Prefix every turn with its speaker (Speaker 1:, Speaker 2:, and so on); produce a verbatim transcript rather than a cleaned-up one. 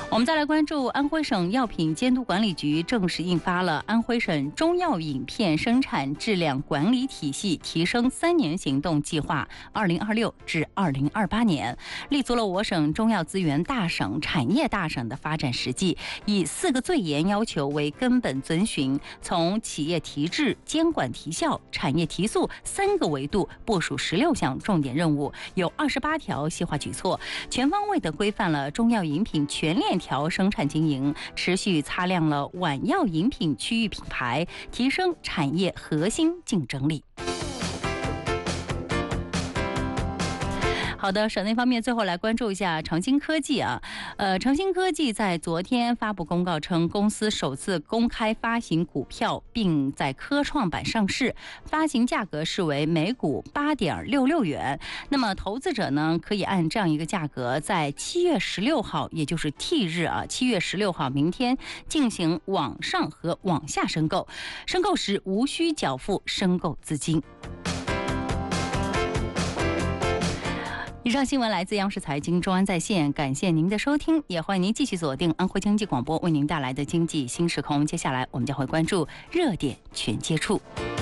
Speaker 1: 我们再来关注安徽省药品监督管理局正式印发了《安徽省中药饮片生产质量管理体系提升三年行动计划（二零二六至二零二八年），立足了我省中药资源大省、产业大省的发展实际，以四个最严要求为根本遵循，从企业提质、监管提效、产业提速三个维度部署十六项重点任务，有二十八条细化举措，全方位地规范了中药饮品全链条生产经营，持续擦亮了晚药饮品区域品牌，提升产业核心竞争力。好的，省内方面最后来关注一下长兴科技啊，呃，长兴科技在昨天发布公告称，公司首次公开发行股票，并在科创板上市，发行价格是为每股八点六六元。那么投资者呢，可以按这样一个价格，在七月十六号，也就是 T 日啊，七月十六号明天进行网上和网下申购，申购时无需缴付申购资金。以上新闻来自央视财经中安在线，感谢您的收听，也欢迎您继续锁定安徽经济广播为您带来的经济新时空。接下来我们将会关注热点全接触。